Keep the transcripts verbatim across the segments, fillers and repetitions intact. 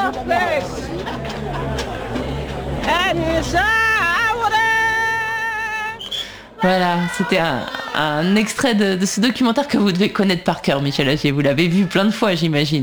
Voilà, c'était un, un extrait de, de ce documentaire que vous devez connaître par cœur, Michel Agier. Vous l'avez vu plein de fois, j'imagine.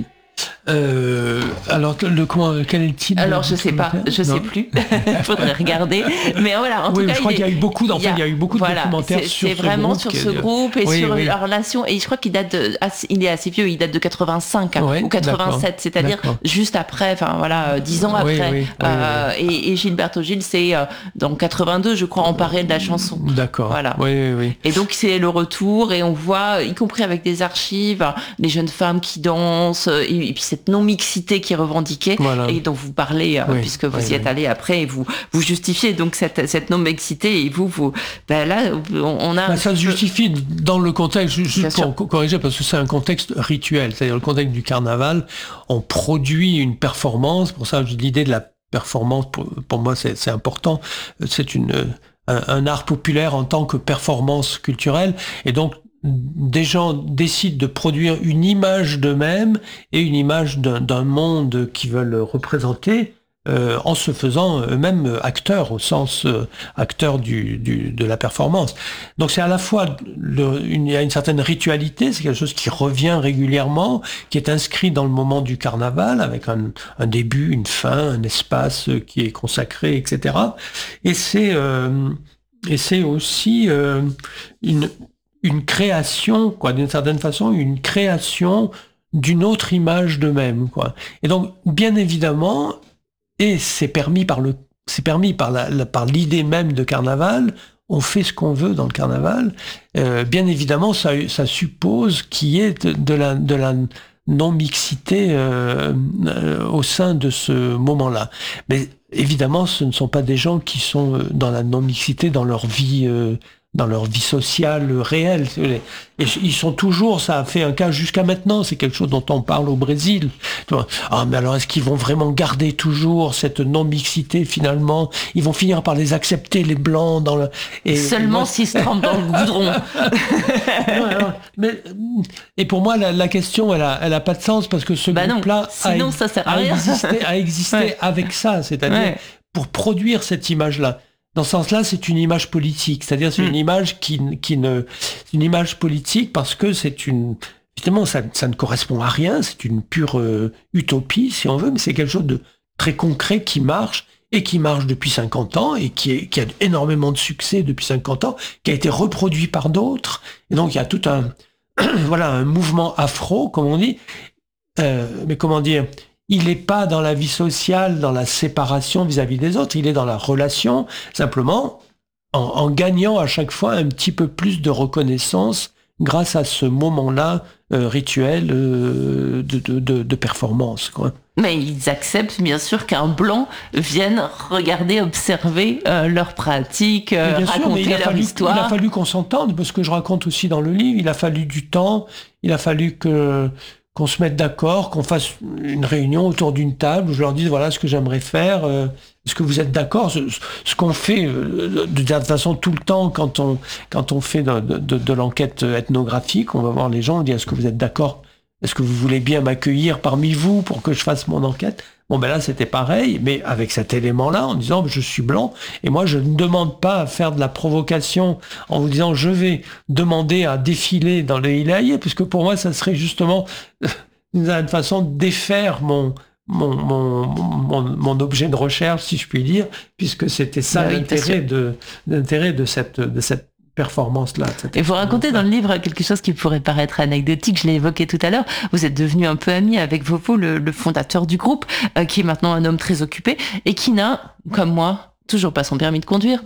Euh, alors, le, comment, quel est le titre? Alors, je sais pas, je non. sais plus. Il faudrait regarder. Mais voilà, en oui, tout cas, je crois il qu'il y a eu beaucoup, en il y a, fait, il y a eu beaucoup de voilà, documentaires c'est, sur c'est ce vraiment groupe. sur ce groupe et oui, sur oui. leur relation. Et je crois qu'il date de, il est assez vieux, il date de quatre-vingt-cinq hein, oui, ou quatre-vingt-sept, d'accord, c'est-à-dire d'accord. juste après, enfin voilà, dix ans oui, après. Oui, euh, oui, oui. Et, et Gilberto Gil, c'est euh, dans quatre-vingt-deux, je crois, emparé de la chanson. D'accord. Voilà. Oui, oui, oui. Et donc c'est le retour et on voit, y compris avec des archives, les jeunes femmes qui dansent et, et puis cette non-mixité qui est revendiquée voilà. et dont vous parlez oui, puisque vous oui, y êtes oui. allé après et vous vous justifiez donc cette cette non-mixité et vous vous ben là on, on a ben, ça se peu... justifie dans le contexte juste Bien pour sûr. corriger parce que c'est un contexte rituel, c'est-à-dire le contexte du carnaval, on produit une performance, pour ça l'idée de la performance pour, pour moi c'est, c'est important, c'est une un, un art populaire en tant que performance culturelle et donc des gens décident de produire une image d'eux-mêmes et une image d'un, d'un monde qu'ils veulent représenter euh, en se faisant eux-mêmes acteurs au sens euh, acteurs du, du, de la performance. Donc c'est à la fois le, une, il y a une certaine ritualité, c'est quelque chose qui revient régulièrement, qui est inscrit dans le moment du carnaval avec un, un début, une fin, un espace qui est consacré, et cetera. Et c'est euh, et c'est aussi euh, une une création, quoi, d'une certaine façon, une création d'une autre image d'eux-mêmes, quoi. Et donc, bien évidemment, et c'est permis par le, c'est permis par la, la par l'idée même de carnaval, on fait ce qu'on veut dans le carnaval. Euh, bien évidemment, ça, ça suppose qu'il y ait de, de la, de la non-mixité euh, euh, au sein de ce moment-là. Mais évidemment, ce ne sont pas des gens qui sont dans la non-mixité dans leur vie. Euh, dans leur vie sociale réelle. Et ils sont toujours, ça a fait un cas jusqu'à maintenant, c'est quelque chose dont on parle au Brésil. Ah, mais alors est-ce qu'ils vont vraiment garder toujours cette non-mixité finalement? Ils vont finir par les accepter, les Blancs, dans le... Et, Seulement et moi... s'ils se trempent dans le goudron. alors, mais, et pour moi, la, la question, elle a, elle a pas de sens parce que ce bah groupe-là Sinon, a, ça sert à a rien. existé, a existé ouais. avec ça, c'est-à-dire ouais. pour produire cette image-là. Dans ce sens-là, c'est une image politique, c'est-à-dire c'est mmh. une image qui, qui ne, une image politique parce que c'est une, évidemment, ça, ça ne correspond à rien, c'est une pure euh, utopie, si on veut, mais c'est quelque chose de très concret qui marche et qui marche depuis cinquante ans et qui, est, qui a énormément de succès depuis cinquante ans, qui a été reproduit par d'autres. Et donc il y a tout un, voilà, un mouvement afro, comme on dit, euh, mais comment dire? Il n'est pas dans la vie sociale, dans la séparation vis-à-vis des autres, il est dans la relation, simplement en, en gagnant à chaque fois un petit peu plus de reconnaissance grâce à ce moment-là euh, rituel euh, de, de, de, de performance, quoi. Mais ils acceptent bien sûr qu'un blanc vienne regarder, observer euh, leurs pratiques, euh, raconter sûr, leur fallu, histoire. Il a fallu qu'on s'entende, parce que je raconte aussi dans le livre, il a fallu du temps, il a fallu que... qu'on se mette d'accord, qu'on fasse une réunion autour d'une table où je leur dise voilà ce que j'aimerais faire, euh, est-ce que vous êtes d'accord? Ce, ce qu'on fait euh, de toute façon tout le temps quand on, quand on fait de, de, de l'enquête ethnographique, on va voir les gens, on dit est-ce que vous êtes d'accord? Est-ce que vous voulez bien m'accueillir parmi vous pour que je fasse mon enquête? Bon ben là c'était pareil, mais avec cet élément-là, en disant je suis blanc, et moi je ne demande pas à faire de la provocation en vous disant je vais demander à défiler dans le Hilahié, puisque pour moi ça serait justement une façon de défaire mon, mon, mon, mon, mon objet de recherche, si je puis dire, puisque c'était ça bah oui, l'intérêt, de, l'intérêt de cette, de cette performance-là. Et vous racontez dans le livre quelque chose qui pourrait paraître anecdotique, je l'ai évoqué tout à l'heure, vous êtes devenu un peu ami avec Vovo, le, le fondateur du groupe, euh, qui est maintenant un homme très occupé, et qui n'a, comme moi, toujours pas son permis de conduire.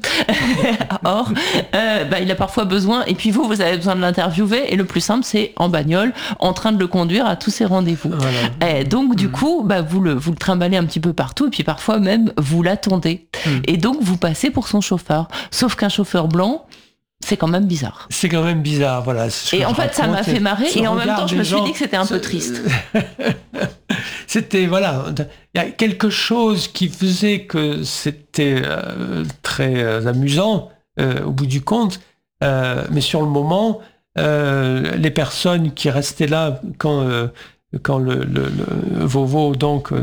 Or, euh, bah, il a parfois besoin, et puis vous, vous avez besoin de l'interviewer, et le plus simple, c'est en bagnole, en train de le conduire à tous ses rendez-vous. Voilà. Et donc, du mmh. coup, bah, vous, le, vous le trimballez un petit peu partout, et puis parfois même, vous l'attendez. Mmh. Et donc, vous passez pour son chauffeur. Sauf qu'un chauffeur blanc, c'est quand même bizarre. C'est quand même bizarre, voilà. Et en fait, ça m'a fait marrer, et en même temps, je me suis dit que c'était un peu triste. C'était, voilà, il y a quelque chose qui faisait que c'était euh, très euh, amusant, euh, au bout du compte, euh, mais sur le moment, euh, les personnes qui restaient là quand, euh, quand le, le, le Vovo, donc, euh,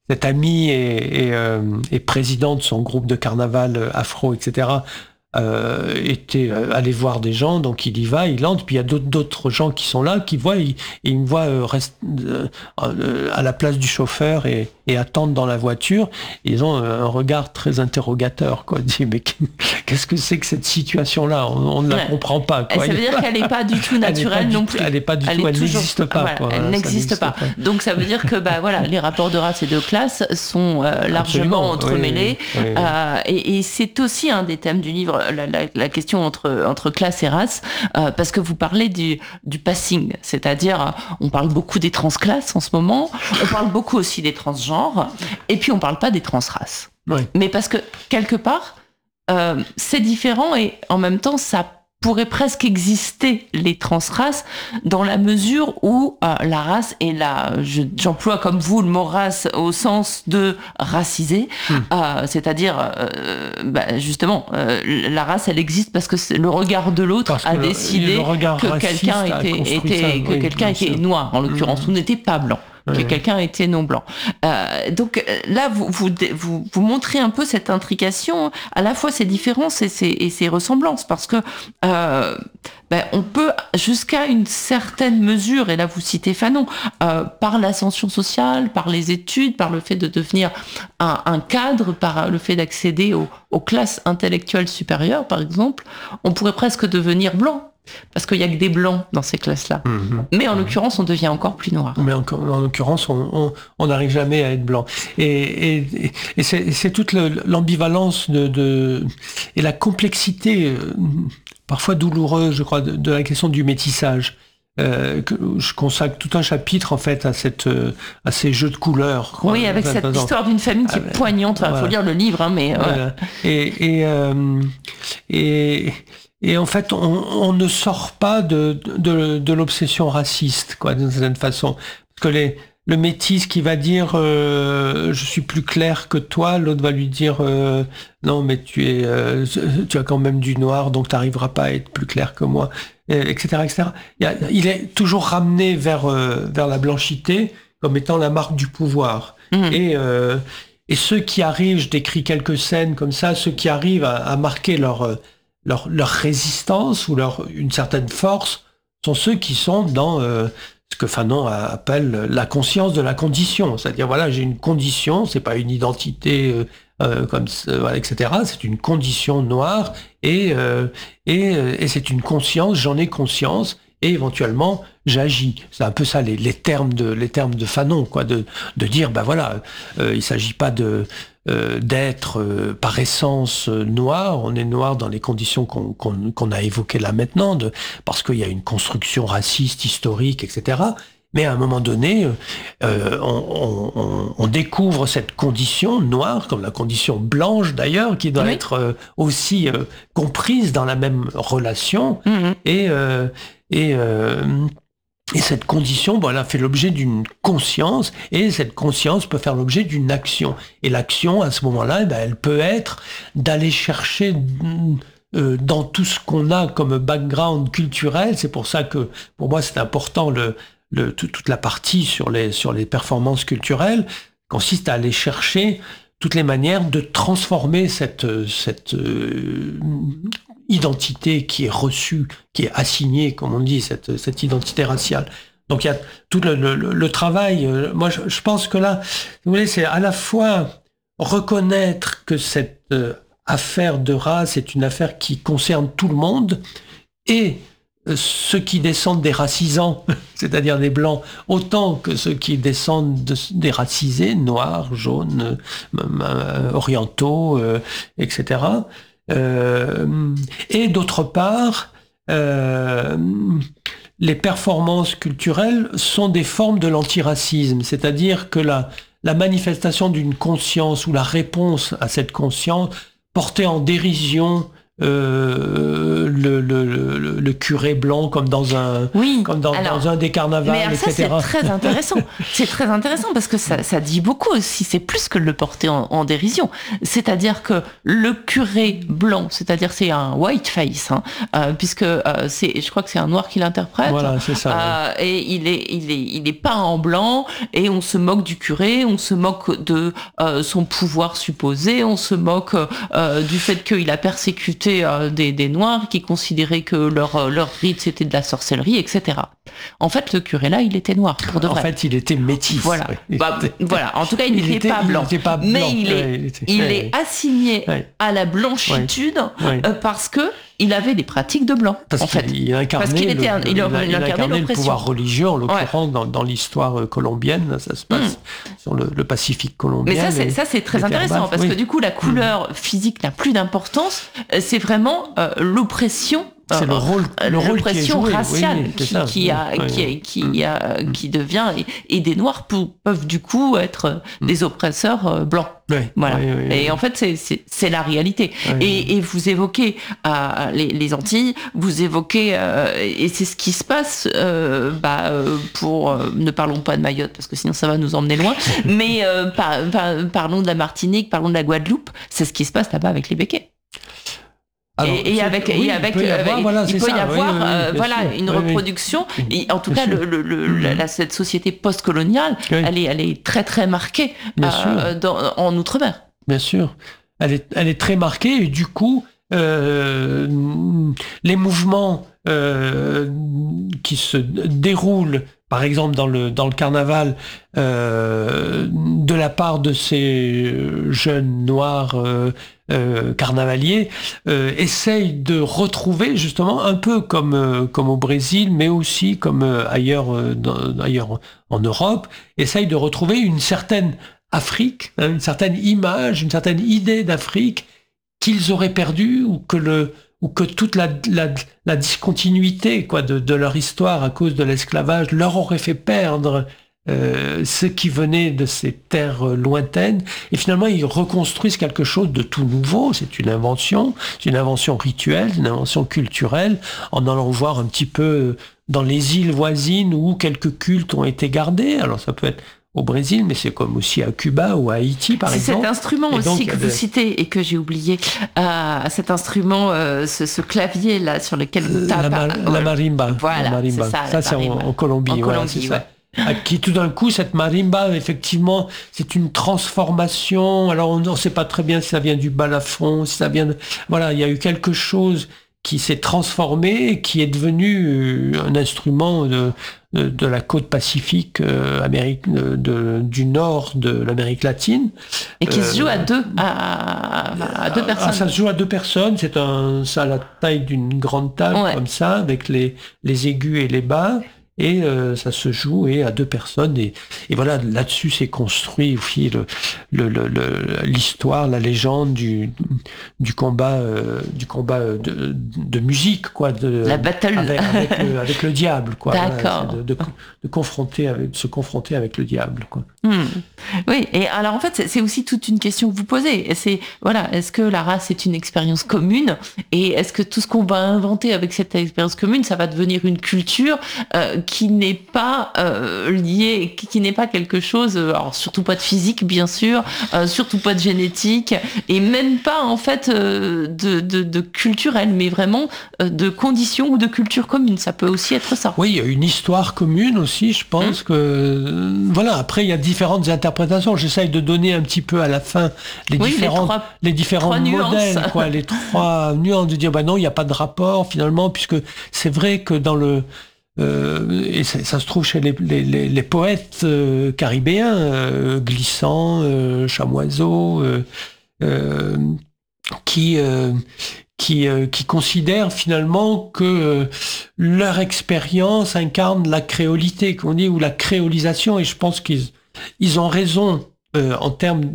cet ami et, et, euh, et président de son groupe de carnaval afro, et cetera, Euh, était euh, aller voir des gens, donc il y va, il entre, puis il y a d'autres, d'autres gens qui sont là, qui voient, et ils me voient euh, reste, euh, euh, à la place du chauffeur et, et attendre dans la voiture. Ils ont un regard très interrogateur, quoi. Dit, mais qu'est-ce que c'est que cette situation-là? On, on ne la ouais. comprend pas, quoi. Ça veut dire qu'elle n'est pas du tout naturelle non plus. Elle n'est pas du elle tout, elle toujours, n'existe pas. Voilà, quoi. Elle n'existe pas. pas. Donc ça veut dire que bah voilà, les rapports de race et de classe sont euh, largement Absolument. entremêlés. Oui, oui, oui. Euh, et, et c'est aussi un des thèmes du livre. La, la, la question entre, entre classe et race, euh, parce que vous parlez du, du passing, c'est-à-dire on parle beaucoup des transclasses en ce moment, on parle beaucoup aussi des transgenres, et puis on parle pas des transraces. Oui. Mais parce que quelque part, euh, c'est différent et en même temps ça pourrait presque exister les transraces dans la mesure où euh, la race est là, je, j'emploie comme vous le mot race au sens de raciser, mmh. euh, c'est-à-dire euh, bah, justement euh, la race elle existe parce que c'est le regard de l'autre parce a que décidé le, le que quelqu'un était, était ça, que oui, quelqu'un était noir en l'occurrence mmh. ou n'était pas blanc. Que oui. quelqu'un était non blanc. Euh, donc là, vous, vous, vous, vous montrez un peu cette intrication, à la fois ces différences et ces, et ces ressemblances, parce que euh, ben, on peut, jusqu'à une certaine mesure, et là vous citez Fanon, euh, par l'ascension sociale, par les études, par le fait de devenir un, un cadre, par le fait d'accéder aux, aux classes intellectuelles supérieures, par exemple, on pourrait presque devenir blanc. Parce qu'il n'y a que des blancs dans ces classes-là. Mmh. Mais en l'occurrence, on devient encore plus noir. Mais en, en l'occurrence, on n'arrive jamais à être blanc. Et, et, et c'est, c'est toute le, l'ambivalence de, de, et la complexité, euh, parfois douloureuse, je crois, de, de la question du métissage. Euh, que je consacre tout un chapitre en fait à cette euh, à ces jeux de couleurs. Quoi. Oui, avec cette histoire d'une famille qui est poignante. Il voilà. faut lire le livre, hein, mais voilà. Ouais. Et et, euh, et Et en fait, on, on ne sort pas de, de, de l'obsession raciste, quoi, d'une certaine façon. Parce que les, le métis qui va dire euh, je suis plus clair que toi, l'autre va lui dire euh, non, mais tu es, euh, tu as quand même du noir, donc tu n'arriveras pas à être plus clair que moi, et cetera, et cetera. Il est toujours ramené vers euh, vers la blanchité comme étant la marque du pouvoir. Mmh. Et euh, et ceux qui arrivent, je décris quelques scènes comme ça, ceux qui arrivent à, à marquer leur Leur, leur résistance ou leur, une certaine force sont ceux qui sont dans euh, ce que Fanon appelle la conscience de la condition. C'est-à-dire, voilà, j'ai une condition, c'est pas une identité euh, euh, comme euh, et cetera. C'est une condition noire et, euh, et, et c'est une conscience, j'en ai conscience et éventuellement j'agis. C'est un peu ça les, les termes de les termes de Fanon, quoi, de, de dire, ben voilà, euh, il s'agit pas de Euh, d'être euh, par essence euh, noir, on est noir dans les conditions qu'on, qu'on, qu'on a évoquées là maintenant, de, parce qu'il y a une construction raciste, historique, et cetera. Mais à un moment donné, euh, on, on, on découvre cette condition noire, comme la condition blanche d'ailleurs, qui doit oui. être euh, aussi euh, comprise dans la même relation. Mm-hmm. Et, euh, et euh, Et cette condition, bon, elle a fait l'objet d'une conscience, et cette conscience peut faire l'objet d'une action. Et l'action, à ce moment-là, ben, elle peut être d'aller chercher euh, dans tout ce qu'on a comme background culturel. C'est pour ça que, pour moi, c'est important, le, le, tout, toute la partie sur les, sur les performances culturelles consiste à aller chercher toutes les manières de transformer cette, cette euh, identité qui est reçue, qui est assignée, comme on dit, cette, cette identité raciale. Donc il y a tout le, le, le travail. Moi, je, je pense que là, vous voyez, c'est à la fois reconnaître que cette euh, affaire de race est une affaire qui concerne tout le monde, et euh, ceux qui descendent des racisants, c'est-à-dire des blancs, autant que ceux qui descendent de, des racisés, noirs, jaunes, euh, orientaux, euh, et cetera. Euh, et d'autre part, euh, les performances culturelles sont des formes de l'antiracisme, c'est-à-dire que la, la manifestation d'une conscience ou la réponse à cette conscience portée en dérision euh, le, le, le, le curé blanc comme dans un, oui. comme dans, Alors, dans un des carnavals, mais alors et cetera. Ça, c'est très intéressant. C'est très intéressant parce que ça, ça dit beaucoup aussi. C'est plus que le porter en, en dérision. C'est-à-dire que le curé blanc, c'est-à-dire c'est un white face, hein, euh, puisque euh, c'est, je crois que c'est un noir qui l'interprète. Voilà, c'est ça. Euh, ouais. Et il est, il est, il est peint en blanc et on se moque du curé, on se moque de euh, son pouvoir supposé, on se moque euh, du fait qu'il a persécuté euh, des, des noirs qui considéraient que leur leur rite c'était de la sorcellerie, et cetera. En fait, le curé là, il était noir pour de vrai. En fait, il était métis. Voilà. Ouais. Bah, voilà. En tout cas, il n'était pas blanc. Il pas blanc. Mais il est, ouais, il, était, il ouais, est assigné ouais. à la blanchitude ouais. euh, parce que il avait des pratiques de blanc. Parce en fait. qu'il incarnait, parce qu'il était un, le, il, il, il, il incarnait le pouvoir religieux, en l'occurrence ouais. dans, dans l'histoire colombienne, ça se passe mmh. sur le, le Pacifique colombien. Mais ça, c'est, ça, c'est très intéressant parce oui. que du coup, la couleur mmh. physique n'a plus d'importance. C'est vraiment euh, l'oppression. C'est le rôle, le rôle l'oppression qui est joué, raciale oui, qui, qui, a, oui, qui, oui. qui, qui, a, qui devient et, et des noirs pou, peuvent du coup être des oppresseurs euh, blancs. Oui, voilà. Oui, oui, et oui. en fait, c'est, c'est, c'est la réalité. Oui, et, oui. et vous évoquez euh, les, les Antilles, vous évoquez euh, et c'est ce qui se passe. Euh, bah, euh, pour euh, ne parlons pas de Mayotte parce que sinon ça va nous emmener loin. mais euh, par, par, parlons de la Martinique, parlons de la Guadeloupe. C'est ce qui se passe là-bas avec les Békés. Alors, et, et avec, oui, et avec, il peut y avoir, avec, voilà, il peut ça, y avoir oui, oui, euh, voilà, sûr. une oui, reproduction. Oui. Et en tout bien cas, le, le, le, mmh. la, cette société post-coloniale, oui. elle, est, elle est très, très marquée euh, dans, en Outre-mer. Bien sûr. Elle est, elle est très marquée et du coup, euh, les mouvements euh, qui se déroulent par exemple dans le, dans le carnaval, euh, de la part de ces jeunes noirs euh, euh, carnavaliers, euh, essayent de retrouver justement, un peu comme, euh, comme au Brésil, mais aussi comme euh, ailleurs, euh, dans, ailleurs en Europe, essayent de retrouver une certaine Afrique, hein, une certaine image, une certaine idée d'Afrique qu'ils auraient perdue ou que le ou que toute la, la, la discontinuité quoi, de, de leur histoire à cause de l'esclavage leur aurait fait perdre euh, ce qui venait de ces terres lointaines. Et finalement, ils reconstruisent quelque chose de tout nouveau. C'est une invention, c'est une invention rituelle, une invention culturelle, en allant voir un petit peu dans les îles voisines où quelques cultes ont été gardés. Alors ça peut être au Brésil, mais c'est comme aussi à Cuba ou à Haïti, par c'est exemple. C'est cet instrument et aussi donc, que vous de... citez et que j'ai oublié. Euh, cet instrument, euh, ce, ce clavier là sur lequel vous tapez. La, ma- la marimba. Voilà, la marimba. c'est ça. Ça, c'est en, en Colombie. En voilà, Colombie, c'est ouais. ça. À qui tout d'un coup, cette marimba, effectivement, c'est une transformation. Alors, on ne sait pas très bien si ça vient du balafon, si ça vient de... Voilà, il y a eu quelque chose qui s'est transformé et qui est devenu un instrument de, de, de la côte pacifique euh, Amérique, de, de, du nord de l'Amérique latine. Et qui euh, se joue à deux, à, à deux personnes. Ah, ça se joue à deux personnes, c'est un, ça a la taille d'une grande table, ouais. Comme ça, avec les, les aigus et les bas. Et euh, ça se joue et à deux personnes et, et voilà, là-dessus s'est construit aussi le, le, le, le, l'histoire, la légende du, du combat euh, du combat de, de musique quoi, de la battle avec, avec, le, avec le diable quoi. D'accord. Voilà, de, de, de confronter avec, de se confronter avec le diable quoi. Mmh. Oui, et alors en fait c'est, c'est aussi toute une question que vous posez. C'est voilà, est-ce que la race est une expérience commune et est-ce que tout ce qu'on va inventer avec cette expérience commune, ça va devenir une culture euh, qui n'est pas euh, lié, qui, qui n'est pas quelque chose, alors surtout pas de physique bien sûr, euh, surtout pas de génétique, et même pas en fait euh, de, de, de culturel, mais vraiment euh, de conditions ou de culture commune. Ça peut aussi être ça. Oui, il y a une histoire commune aussi, je pense mmh. que euh, voilà. Après, il y a différentes interprétations. J'essaye de donner un petit peu à la fin les oui, différents, les, trois, les différents modèles, quoi, les trois nuances de dire bah non, il n'y a pas de rapport finalement, puisque c'est vrai que dans le Euh, et ça, ça se trouve chez les, les, les, les poètes euh, caribéens, euh, Glissant, euh, Chamoiseau, euh, euh, qui, euh, qui, euh, qui considèrent finalement que euh, leur expérience incarne la créolité, qu'on dit, ou la créolisation, et je pense qu'ils ils ont raison euh, en termes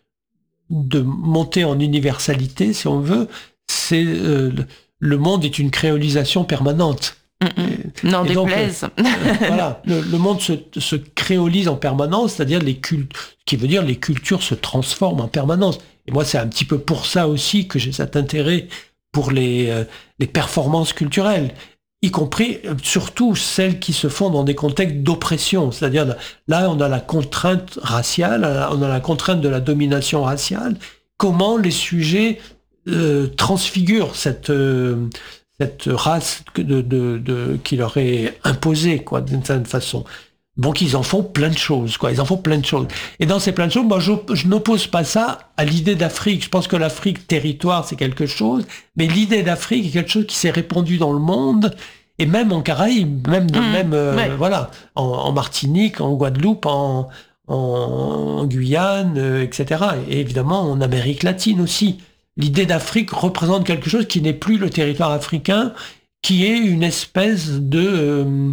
de monter en universalité, si on veut. C'est euh, le monde est une créolisation permanente. Mmh, non, déplaise. Euh, voilà, le, le monde se, se créolise en permanence, c'est-à-dire les cultes, ce qui veut dire les cultures se transforment en permanence. Et moi, c'est un petit peu pour ça aussi que j'ai cet intérêt pour les, euh, les performances culturelles, y compris euh, surtout celles qui se font dans des contextes d'oppression. C'est-à-dire, là, on a la contrainte raciale, on a la contrainte de la domination raciale. Comment les sujets euh, transfigurent cette... Euh, cette race de, de, de, qui leur est imposée, quoi, d'une certaine façon. Donc ils en font plein de choses, quoi. Ils en font plein de choses. Et dans ces plein de choses, moi, je, je n'oppose pas ça à l'idée d'Afrique. Je pense que l'Afrique, territoire, c'est quelque chose, mais l'idée d'Afrique est quelque chose qui s'est répandu dans le monde, et même en Caraïbes, même, de, mmh, même euh, ouais. voilà, en, en Martinique, en Guadeloupe, en, en, en Guyane, euh, et cetera. Et évidemment, en Amérique latine aussi. L'idée d'Afrique représente quelque chose qui n'est plus le territoire africain, qui est une espèce de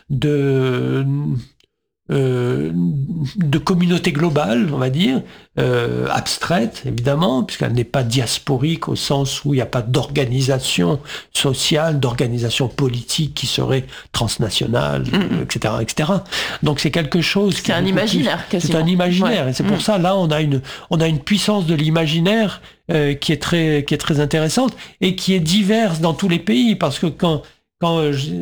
de euh, de communauté globale, on va dire, euh, abstraite évidemment, puisqu'elle n'est pas diasporique au sens où il n'y a pas d'organisation sociale, d'organisation politique qui serait transnationale, mmh. et cetera, et cetera. Donc c'est quelque chose. C'est un imaginaire, quasiment. C'est un imaginaire, ouais. Et c'est pour mmh. ça là on a une on a une puissance de l'imaginaire euh, qui est très qui est très intéressante et qui est diverse dans tous les pays, parce que quand Quand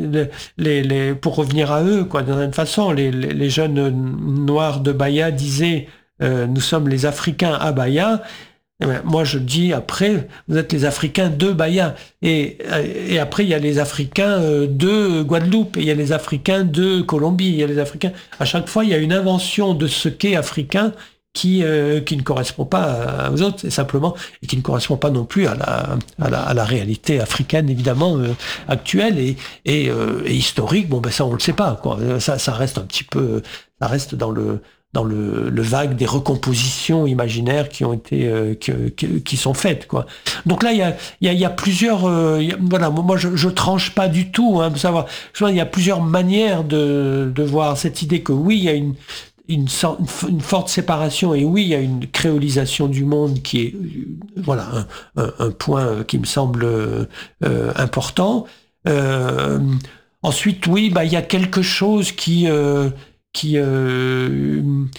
les, les, pour revenir à eux, quoi, d'une certaine façon, les, les, les jeunes noirs de Bahia disaient euh, nous sommes les Africains à Bahia. Et bien, moi, je dis après, vous êtes les Africains de Bahia. Et, et après, il y a les Africains de Guadeloupe, et il y a les Africains de Colombie, il y a les Africains. À chaque fois, il y a une invention de ce qu'est africain qui euh, qui ne correspond pas aux autres, et simplement, et qui ne correspond pas non plus à la à la, à la réalité africaine évidemment euh, actuelle et et, euh, et historique. Bon ben ça on le sait pas, quoi. Ça ça reste un petit peu, ça reste dans le dans le, le vague des recompositions imaginaires qui ont été euh, qui, qui, qui sont faites, quoi. Donc là il y a il y a, il y a plusieurs euh, il y a, voilà, moi je je tranche pas du tout, hein, pour savoir. Je vois, il y a plusieurs manières de de voir cette idée que oui il y a une Une, une forte séparation, et oui, il y a une créolisation du monde qui est, voilà, un, un, un point qui me semble euh, important. Euh, ensuite, oui, bah, il y a quelque chose qui, euh, qui, euh,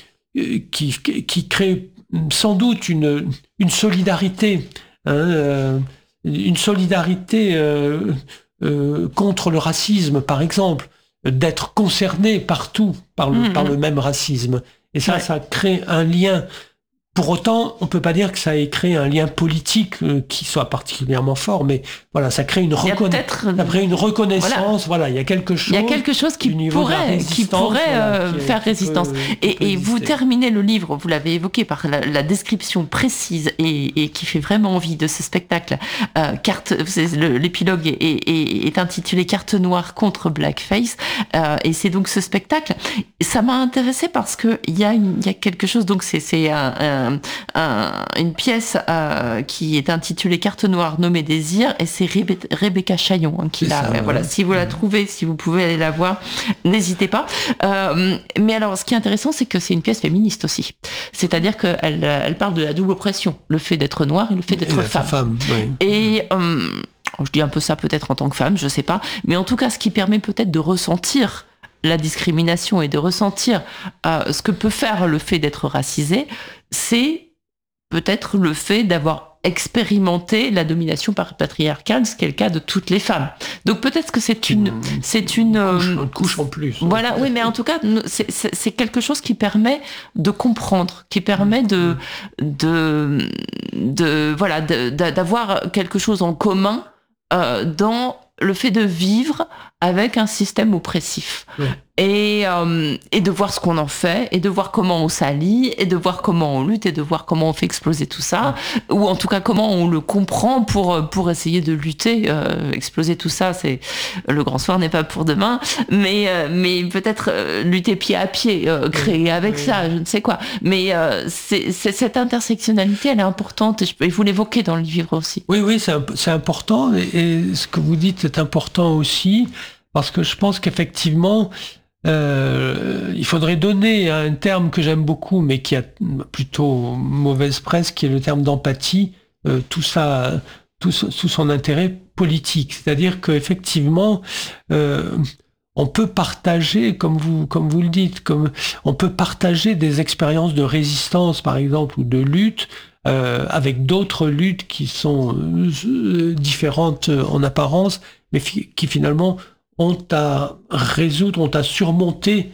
qui, qui crée sans doute une, une solidarité, hein, euh, une solidarité euh, euh, contre le racisme, par exemple, d'être concerné partout par le, mmh, par le même racisme. Et ça, ouais. ça crée un lien. Pour autant, on peut pas dire que ça ait créé un lien politique euh, qui soit particulièrement fort, mais voilà, ça crée une, reconna... ça crée une reconnaissance. Voilà. voilà, il y a quelque chose. Il y a quelque chose qui pourrait, qui pourrait voilà, euh, qui est, faire qui résistance. Peut, et, et vous terminez le livre, vous l'avez évoqué par la, la description précise et, et qui fait vraiment envie de ce spectacle. Euh, carte, le, l'épilogue est, est, est intitulé Carte noire contre Blackface, euh, et c'est donc ce spectacle. Ça m'a intéressé parce que il y a une, il y a quelque chose. Donc c'est, c'est un, un Un, une pièce euh, qui est intitulée Carte noire nommée Désir, et c'est Rebe- Rebecca Chaillon hein, qui c'est l'a. Ça, ouais. Voilà, si vous la trouvez, si vous pouvez aller la voir, n'hésitez pas. Euh, mais alors, ce qui est intéressant, c'est que c'est une pièce féministe aussi. C'est-à-dire qu'elle elle parle de la double oppression, le fait d'être noire et le fait d'être et femme. femme oui. Et euh, je dis un peu ça peut-être en tant que femme, je sais pas, mais en tout cas, ce qui permet peut-être de ressentir la discrimination et de ressentir euh, ce que peut faire le fait d'être racisé, c'est peut-être le fait d'avoir expérimenté la domination patriarcale, ce qui est le cas de toutes les femmes. Donc peut-être que c'est une... une c'est une, une, couche, une couche en plus. Voilà, oui, mais en tout cas, c'est, c'est, c'est quelque chose qui permet de comprendre, qui permet de... de, de voilà, de, de, d'avoir quelque chose en commun euh, dans le fait de vivre avec un système oppressif. Ouais. Et, euh, et de voir ce qu'on en fait, et de voir comment on s'allie, et de voir comment on lutte, et de voir comment on fait exploser tout ça, ouais. Ou en tout cas comment on le comprend pour, pour essayer de lutter. Euh, exploser tout ça, c'est le grand soir n'est pas pour demain, mais, euh, mais peut-être euh, lutter pied à pied, euh, créer ouais. avec ouais. ça, je ne sais quoi. Mais euh, c'est, c'est, cette intersectionnalité, elle est importante, et je peux vous l'évoquer dans le livre aussi. Oui, oui, c'est, c'est important, et, et ce que vous dites, c'est important aussi, parce que je pense qu'effectivement, Euh, il faudrait donner un terme que j'aime beaucoup, mais qui a plutôt mauvaise presse, qui est le terme d'empathie, euh, tout ça, tout, tout son intérêt politique. C'est-à-dire qu'effectivement, euh, on peut partager, comme vous, comme vous le dites, comme on peut partager des expériences de résistance, par exemple, ou de lutte, euh, avec d'autres luttes qui sont euh, différentes en apparence, mais fi- qui finalement ont à résoudre, ont à surmonter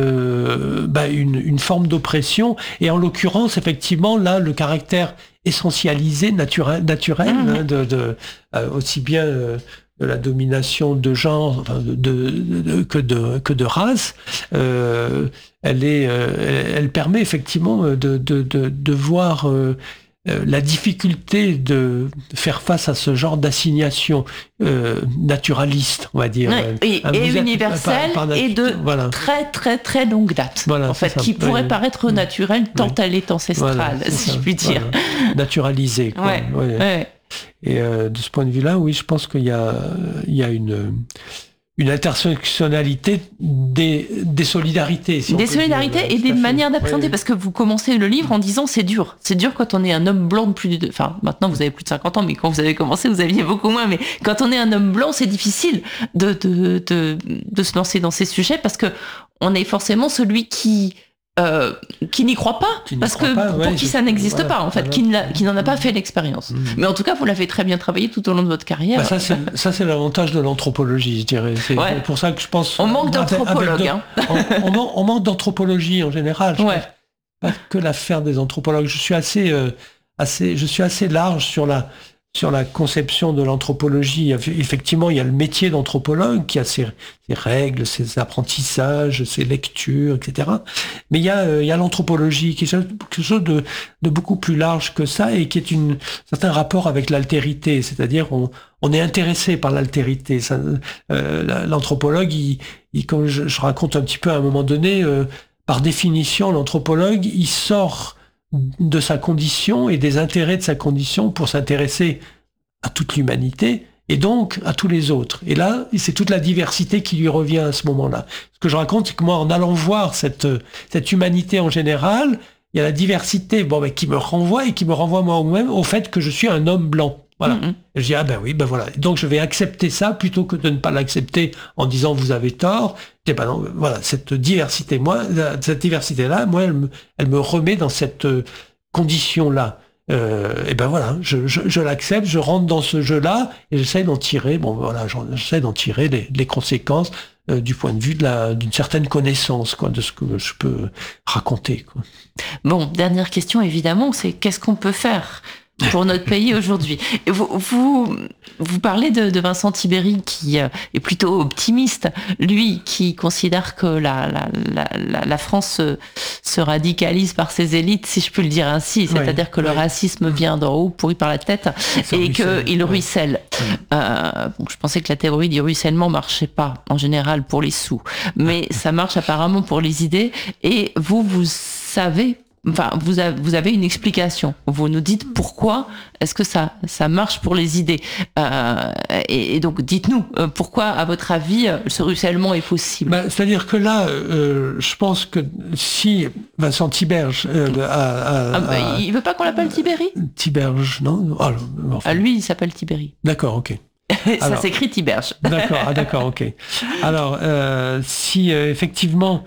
euh, bah une, une forme d'oppression. Et en l'occurrence, effectivement, là, le caractère essentialisé, naturel, naturel mmh. hein, de, de, euh, aussi bien euh, de la domination de genre enfin, de, de, de, que, de, que de race, euh, elle, est, euh, elle permet effectivement de, de, de, de voir euh, la difficulté de faire face à ce genre d'assignation euh, naturaliste, on va dire. Ouais, et, un, et universelle, par, par et de voilà. très très très longue date, voilà, en fait, ça, qui ça, pourrait oui, paraître oui. naturelle tant oui. elle est ancestrale, voilà, si ça, je puis dire. Voilà. Naturalisée, quoi. Ouais, ouais. Ouais. Et euh, de ce point de vue-là, oui, je pense qu'il y a, il y a une... une intersectionnalité des, des solidarités. Si des solidarités dire, et des manières d'appréhender, oui. Parce que vous commencez le livre en disant c'est dur. C'est dur quand on est un homme blanc de plus de... Enfin, maintenant vous avez plus de cinquante ans, mais quand vous avez commencé, vous aviez beaucoup moins. Mais quand on est un homme blanc, c'est difficile de, de, de, de se lancer dans ces sujets parce que on est forcément celui qui... Euh, qui n'y croit pas, qui parce croit que pas, pour ouais, qui ça n'existe voilà, pas, en fait, voilà. qui, ne qui n'en a pas fait l'expérience. Mmh. Mais en tout cas, vous l'avez très bien travaillé tout au long de votre carrière. Bah ça, c'est, ça, c'est l'avantage de l'anthropologie, je dirais. C'est ouais. pour ça que je pense... On manque d'anthropologues. Hein. on, on, manque, on manque d'anthropologie en général. Je ouais. Pas que l'affaire des anthropologues. Je suis assez, euh, assez, je suis assez large sur la... sur la conception de l'anthropologie. Effectivement, il y a le métier d'anthropologue qui a ses, ses règles, ses apprentissages, ses lectures, et cetera. Mais il y a, euh, il y a l'anthropologie qui est quelque chose de, de beaucoup plus large que ça et qui est une, un certain rapport avec l'altérité. C'est-à-dire, on, on est intéressé par l'altérité. Ça, euh, l'anthropologue, il, il, comme je, je raconte un petit peu à un moment donné, euh, par définition, l'anthropologue, il sort de sa condition et des intérêts de sa condition pour s'intéresser à toute l'humanité et donc à tous les autres. Et là, c'est toute la diversité qui lui revient à ce moment-là. Ce que je raconte, c'est que moi, en allant voir cette, cette humanité en général, il y a la diversité bon, ben, qui me renvoie et qui me renvoie moi-même au fait que je suis un homme blanc. Voilà. Mm-hmm. Et je dis, ah ben oui, ben voilà. Donc je vais accepter ça plutôt que de ne pas l'accepter en disant vous avez tort. Et ben non, voilà, cette diversité, moi, cette diversité-là, moi, elle me, elle me remet dans cette condition-là. Euh, et ben voilà, je, je, je l'accepte, je rentre dans ce jeu-là et j'essaie d'en tirer, bon voilà, j'essaie d'en tirer les, les conséquences euh, du point de vue de la, d'une certaine connaissance, quoi, de ce que je peux raconter, quoi. Bon, dernière question évidemment, c'est qu'est-ce qu'on peut faire pour notre pays aujourd'hui. Vous, vous, vous parlez de, de Vincent Tibéri qui est plutôt optimiste, lui qui considère que la, la, la, la France se, se radicalise par ses élites, si je peux le dire ainsi, c'est-à-dire oui, que oui. le racisme vient d'en haut, pourri par la tête, ça et qu'il ruisselle. Oui. Euh, bon, je pensais que la théorie du ruissellement marchait pas en général pour les sous, mais ça marche apparemment pour les idées, et vous, vous savez Enfin, vous avez, vous avez une explication. Vous nous dites pourquoi est-ce que ça, ça marche pour les idées. Euh, et, et donc, dites-nous, euh, pourquoi, à votre avis, ce ruissellement est possible ? Ben, c'est-à-dire que là, euh, je pense que si Vincent Tiberge euh, a, a, ah, ben, a... Il veut pas qu'on l'appelle Tibéri ? Tiberge, non ah, enfin. ah, lui, il s'appelle Tibéri. D'accord, ok. Ça alors, s'écrit Tiberge. D'accord, ah, d'accord, ok. Alors, euh, si euh, effectivement...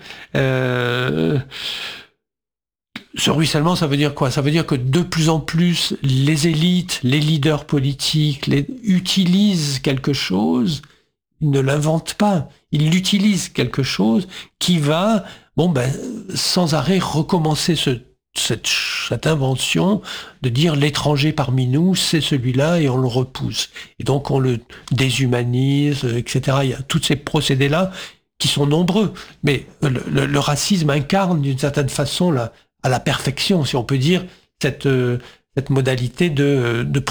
Euh, Ce ruissellement, ça veut dire quoi ? Ça veut dire que de plus en plus, les élites, les leaders politiques les, utilisent quelque chose, ils ne l'inventent pas, ils utilisent quelque chose qui va, bon ben, sans arrêt recommencer ce, cette, cette invention de dire l'étranger parmi nous, c'est celui-là et on le repousse. Et donc on le déshumanise, et cetera. Il y a tous ces procédés-là qui sont nombreux. Mais le, le, le racisme incarne d'une certaine façon la à la perfection, si on peut dire, cette, euh, cette modalité de, de